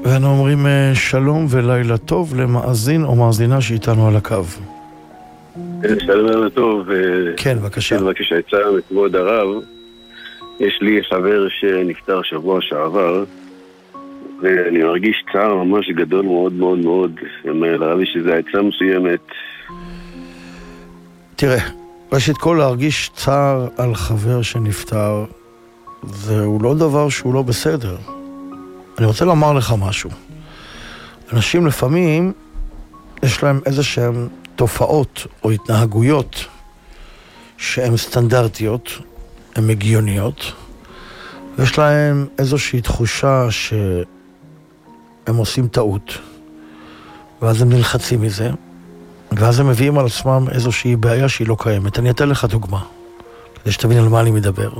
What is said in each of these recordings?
ואנו אומרים שלום ולילה טוב למאזין או מאזינה שאיתנו על הקו. שלום לילה טוב. כן, בבקשה. בבקשה, עצה מכבוד הרב. יש לי חבר שנפטר שבוע שעבר, ואני מרגיש צער ממש גדול מאוד מאוד מאוד. לרבי שזה עצה מסוימת. תראה, ראשית כל להרגיש צער על חבר שנפטר, זהו לא דבר שהוא לא בסדר. אני רוצה לומר לך משהו. אנשים לפעמים יש להם איזשהם תופעות או התנהגויות שהן סטנדרטיות, הן הגיוניות, ויש להם איזושהי תחושה שהם עושים טעות, ואז הם נלחצים מזה, ואז הם מביאים על עצמם איזושהי בעיה שהיא לא קיימת. אני אתן לך דוגמה, כדי שתבין על מה אני מדבר.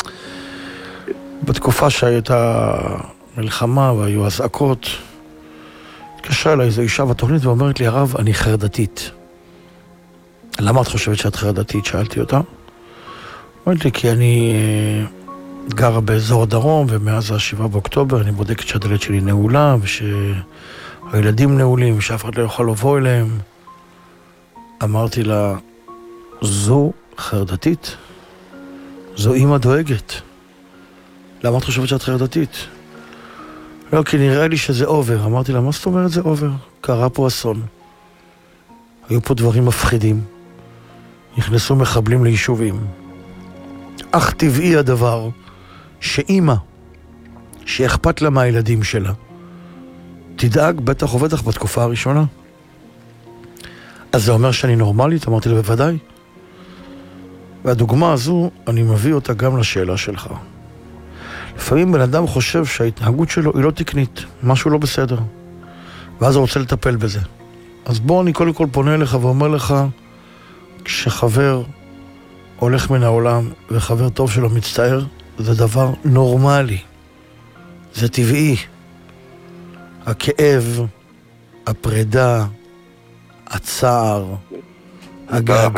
בתקופה שהייתה מלחמה והיו אזעקות, התקשרה אליי איזו אישה בתוכנית ואומרת לי, הרב, אני חרדתית. למה את חושבת שאת חרדתית? שאלתי אותה. אומרת לי, כי אני גרה באזור הדרום, ומאז ה-7 באוקטובר אני בודקת שהדלת שלי נעולה, ושהילדים נעולים, ושאף אחד לא יכול לבוא אליהם. אמרתי לה, זו חרדתית? זו אמא דואגת. למה את חושבת שאת חרדתית? לא, כי נראה לי שזה אובר. אמרתי לה, מה זאת אומרת זה אובר? קרה פה אסון. היו פה דברים מפחידים. נכנסו מחבלים ליישובים. אך טבעי הדבר שאמא, שאכפת לה מהילדים שלה, תדאג בטח ובטח בתקופה הראשונה. אז זה אומר שאני נורמלית? אמרתי לה, בוודאי. והדוגמה הזו, אני מביא אותה גם לשאלה שלך. לפעמים בן אדם חושב שההתנהגות שלו היא לא תקנית, משהו לא בסדר, ואז הוא רוצה לטפל בזה. אז בוא אני קודם כל פונה אליך ואומר לך, כשחבר הולך מן העולם וחבר טוב שלו מצטער, זה דבר נורמלי, זה טבעי. הכאב, הפרידה, הצער, הגעגוע,